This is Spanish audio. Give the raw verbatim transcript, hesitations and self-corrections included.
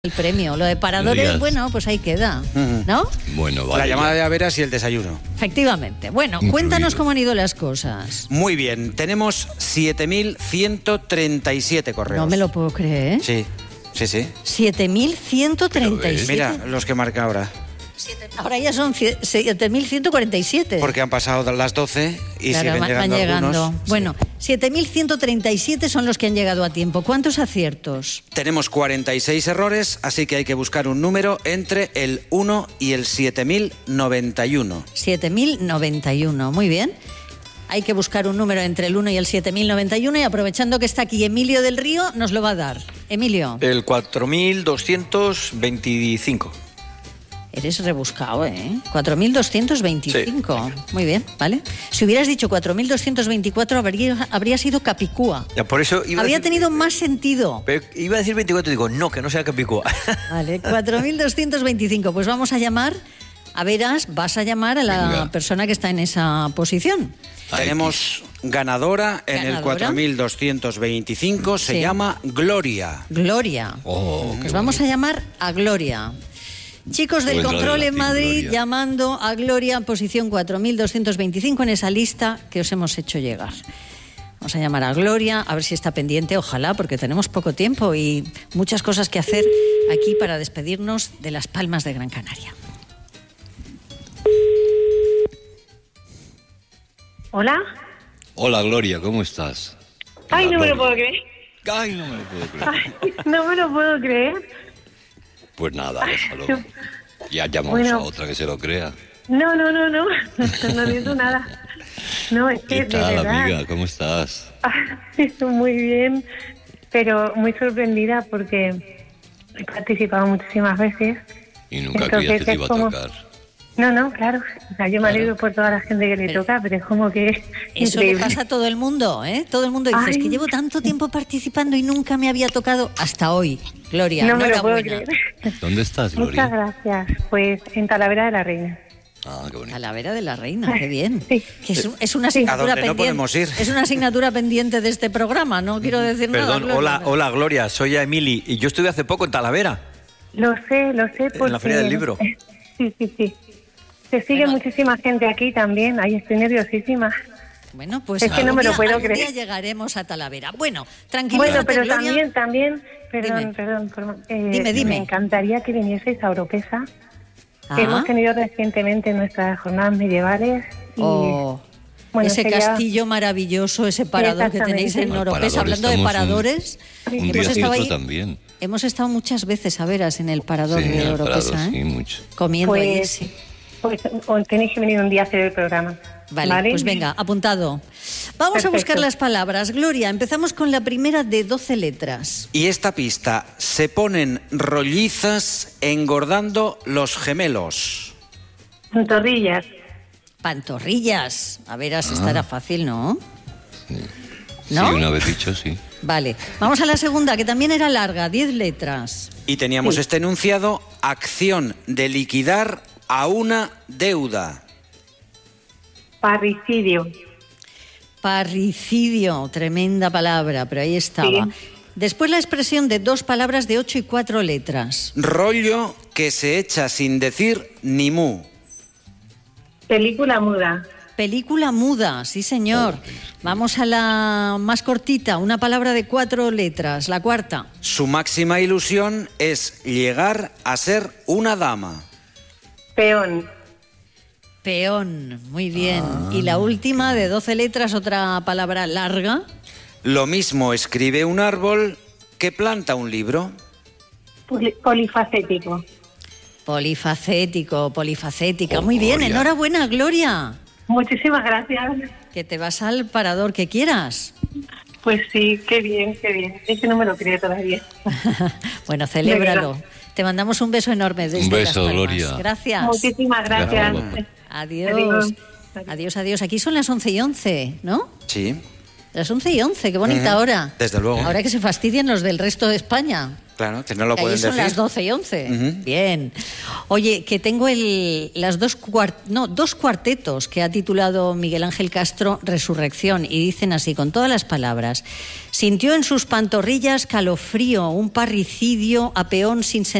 El premio, lo de paradores, bueno, pues ahí queda, ¿no? Bueno, vale. La llamada ya. de Averas y el desayuno. Efectivamente. Bueno, Incluido. Cuéntanos cómo han ido las cosas. Muy bien, tenemos siete mil ciento treinta y siete correos. No me lo puedo creer. Sí, sí, sí. siete mil ciento treinta y siete. Mira los que marca ahora. Ahora ya son siete mil ciento cuarenta y siete. Porque han pasado las doce y Claro, siguen van llegando, llegando. algunos. Bueno, siete mil ciento treinta y siete son los que han llegado a tiempo. ¿Cuántos aciertos? Tenemos cuarenta y seis errores, así que hay que buscar un número entre el uno y el siete mil noventa y uno. siete mil noventa y uno, muy bien. Hay que buscar un número entre el uno y el siete mil noventa y uno y aprovechando que está aquí Emilio del Río, nos lo va a dar. Emilio. El cuatro mil doscientos veinticinco. Eres rebuscado, ¿eh? cuatro mil doscientos veinticinco. Sí. Muy bien, ¿vale? Si hubieras dicho cuatro mil doscientos veinticuatro, habría, habría sido Capicúa. Ya, por eso iba habría a decir, tenido más sentido. Pero iba a decir veinticuatro y digo, no, que no sea Capicúa. Vale, cuatro mil doscientos veinticinco. Pues vamos a llamar, a veras, vas a llamar a la Venga. persona que está en esa posición. Tenemos ganadora en ¿Ganadora? el cuatro mil doscientos veinticinco, se Sí. llama Gloria. Gloria. Oh, Pues vamos a llamar a Gloria. Chicos del Vendrá control de en latín, Madrid, Gloria. llamando a Gloria, posición cuatro mil doscientos veinticinco en esa lista que os hemos hecho llegar. Vamos a llamar a Gloria, a ver si está pendiente, ojalá, porque tenemos poco tiempo y muchas cosas que hacer aquí para despedirnos de Las Palmas de Gran Canaria. ¿Hola? Hola, Gloria, ¿cómo estás? Ay, Hola, no me lo Gloria. puedo creer. Ay, no me lo puedo creer. Ay, no me lo puedo creer. Pues nada, déjalo. Ya llamamos Bueno. a otra que se lo crea. No, no, no, no. No digo nada. No, es que ¿Qué de tal, verdad. amiga? ¿Cómo estás? Ay, muy bien, pero muy sorprendida porque he participado muchísimas veces. Y nunca Entonces, creías que te es iba a como- tocar. No, no, claro. O sea, yo me Claro. alegro por toda la gente que le Pero- toca, pero es como que es Eso le increíble. pasa a todo el mundo, ¿eh? Todo el mundo dice, Ay. es que llevo tanto tiempo participando y nunca me había tocado hasta hoy. Gloria, No me lo puedo enhorabuena. creer. ¿Dónde estás, Gloria? Muchas gracias. Pues en Talavera de la Reina. Ah, qué bonito. Talavera de la Reina, qué bien. Sí. Que es, es una Sí. asignatura ¿A dónde no pendiente. podemos ir? Es una asignatura pendiente de este programa, no quiero decir nada. Perdón, Gloria, hola, pero- hola Gloria, soy Emily y yo estuve hace poco en Talavera. Lo sé, lo sé. Porque... la Feria del Libro. Sí, sí, sí. Se sigue Bueno. muchísima gente aquí también. Ahí estoy nerviosísima. Bueno, pues Es que no algún me lo día- puedo algún creer. día llegaremos a Talavera. Bueno, tranquilízate, Bueno, pero Gloria. también, también, perdón, Dime. perdón, perdón, eh, Dime, dime. me encantaría que vinieseis a Oropesa. Ah. Que hemos tenido recientemente nuestras jornadas medievales. Y, Oh, bueno, ese sería- castillo maravilloso, ese parador que tenéis en Exactamente. Al Oropesa. parador Hablando de estamos un- paradores, Un hemos día sí y estado otro ahí. también. Hemos estado muchas veces a veras en el parador Sí, de en el Oropesa, Prado, ¿eh? sí, mucho. Comiendo allí, Pues, sí. pues o tenéis que venir un día a hacer el programa. Vale, pues venga, apuntado. Vamos Perfecto. a buscar las palabras. Gloria, empezamos con la primera de doce letras. Y esta pista, se ponen rollizas engordando los gemelos. Pantorrillas. Pantorrillas. A veras, esta era fácil, ¿no? Sí, ¿No? una vez dicho, sí. Vale, vamos a la segunda, que también era larga, diez letras. Y teníamos este enunciado, acción de liquidar a una deuda. Parricidio. Parricidio, tremenda palabra, pero ahí estaba. Sí. Después la expresión de dos palabras de ocho y cuatro letras. Rollo que se echa sin decir ni mu. Película muda. Película muda, sí señor. Vamos a la más cortita, una palabra de cuatro letras, la cuarta. Su máxima ilusión es llegar a ser una dama. Peón. Peón, muy bien. Y la última de doce letras, otra palabra larga. Lo mismo escribe un árbol que planta un libro. Poli- Polifacético. Polifacético, polifacética. Oh, Muy bien, Gloria. enhorabuena, Gloria. Muchísimas gracias. Que te vas al parador que quieras. Pues sí, qué bien, qué bien. Es que no me lo creo todavía. Bueno, celébralo. Venga. Te mandamos un beso enorme desde Un beso, Las Palmas. Gloria. Gracias. Muchísimas gracias. Gracias. Adiós. Adiós. Adiós, adiós. Aquí son las once y once, ¿no? Sí, Las once y once, qué bonita Ujú. hora. Desde luego. Ahora que se fastidien los del resto de España. Claro, que no lo Ahí pueden son decir. las doce y once. Uh-huh. Bien. Oye, que tengo el, las dos, cuart, no, dos cuartetos que ha titulado Miguel Ángel Castro Resurrección, y dicen así, con todas las palabras: sintió en sus pantorrillas calofrío, un parricidio a peón sin sentido.